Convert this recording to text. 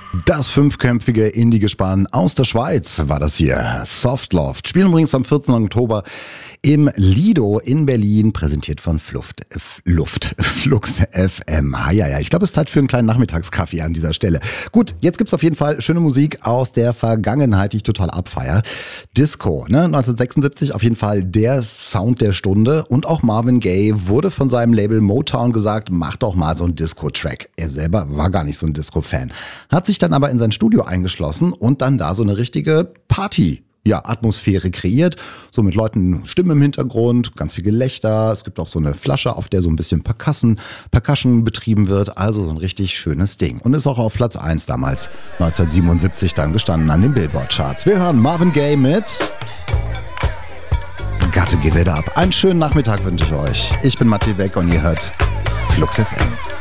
Das fünfköpfige Indie-Gespann aus der Schweiz war das hier. Softloft. Spielen übrigens am 14. Oktober im Lido in Berlin, präsentiert von Flux FM. Ja, ich glaube, es ist Zeit für einen kleinen Nachmittagskaffee an dieser Stelle. Gut, jetzt gibt's auf jeden Fall schöne Musik aus der Vergangenheit, die ich total abfeier. Disco, 1976 auf jeden Fall der Sound der Stunde, und auch Marvin Gaye wurde von seinem Label Motown gesagt, mach doch mal so einen Disco-Track. Er selber war gar nicht so ein Disco-Fan, hat sich dann aber in sein Studio eingeschlossen und dann da so eine richtige Atmosphäre kreiert, so mit Leuten, Stimmen im Hintergrund, ganz viel Gelächter. Es gibt auch so eine Flasche, auf der so ein bisschen Percussion betrieben wird, also so ein richtig schönes Ding. Und ist auch auf Platz 1 damals, 1977 dann gestanden an den Billboard-Charts. Wir hören Marvin Gaye mit Gotta Give It Up. Einen schönen Nachmittag wünsche ich euch. Ich bin Matti Weck und ihr hört Flux FM.